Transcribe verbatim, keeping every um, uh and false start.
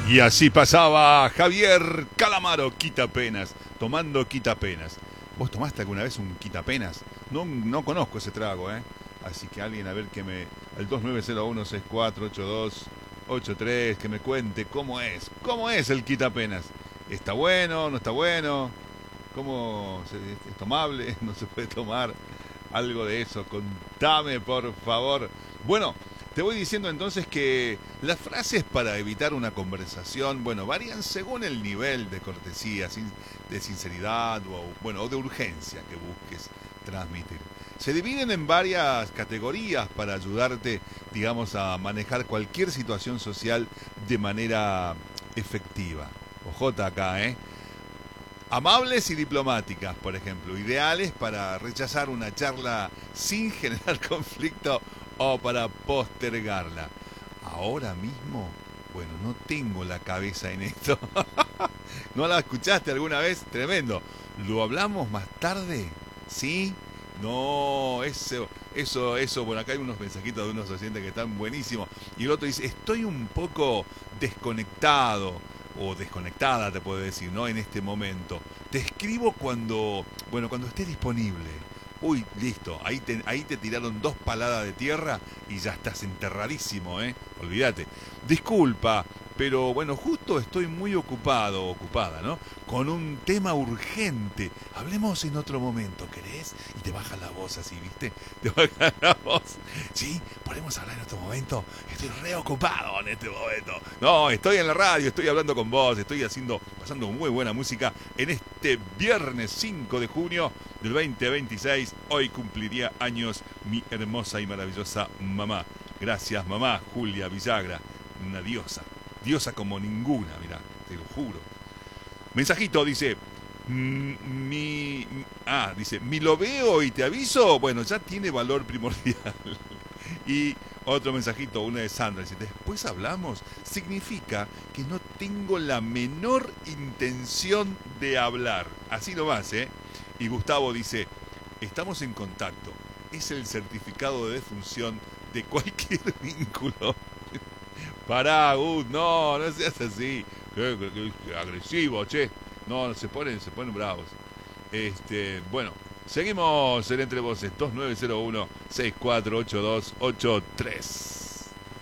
Y así pasaba Javier Calamaro, quitapenas, tomando quitapenas. ¿Vos tomaste alguna vez un quitapenas? No, no conozco ese trago, ¿eh? Así que alguien, a ver que me... Al dos nueve cero uno seis cuatro ocho dos ocho tres, que me cuente cómo es. ¿Cómo es el quitapenas? ¿Está bueno? ¿No está bueno? ¿Cómo se, es tomable? ¿No se puede tomar? Algo de eso, contame por favor. Bueno, te voy diciendo entonces que las frases para evitar una conversación, bueno, varían según el nivel de cortesía, de sinceridad o, bueno, o de urgencia que busques transmitir. Se dividen en varias categorías para ayudarte, digamos, a manejar cualquier situación social de manera efectiva. Ojota acá, ¿eh? Amables y diplomáticas, por ejemplo, ideales para rechazar una charla sin generar conflicto o para postergarla. Ahora mismo, bueno, no tengo la cabeza en esto. ¿No la escuchaste alguna vez? Tremendo. ¿Lo hablamos más tarde? ¿Sí? No, eso, eso, eso, bueno, acá hay unos mensajitos de unos oyentes que están buenísimos. Y el otro dice, estoy un poco desconectado, o desconectada te puedo decir, ¿no? En este momento. Te escribo cuando, bueno, cuando esté disponible. Uy, listo, ahí te, ahí te tiraron dos paladas de tierra y ya estás enterradísimo, ¿eh? Olvídate. Disculpa, pero bueno, justo estoy muy ocupado, ocupada, ¿no? Con un tema urgente. Hablemos en otro momento, ¿querés? Y te baja la voz así, ¿viste? Te baja la voz. ¿Sí? ¿Podemos hablar en otro momento? Estoy reocupado en este momento. No, estoy en la radio, estoy hablando con vos, estoy haciendo, pasando muy buena música en este viernes cinco de junio del veinte veintiséis. Hoy cumpliría años mi hermosa y maravillosa mamá. Gracias, mamá, Julia Villagra, una diosa. Diosa como ninguna, mirá, te lo juro. Mensajito dice, mm, mi... Ah, dice, mi lo veo y te aviso, bueno, ya tiene valor primordial. Y otro mensajito, una de Sandra, dice, después hablamos, significa que no tengo la menor intención de hablar. Así nomás, ¿eh? Y Gustavo dice, estamos en contacto, es el certificado de defunción de cualquier vínculo. Pará, Gus, no, no seas así. Qué, qué, qué agresivo, che. No, se ponen, se ponen bravos. Este, bueno, seguimos en Entre Voces, dos nueve cero uno seis cuatro ocho dos ocho tres.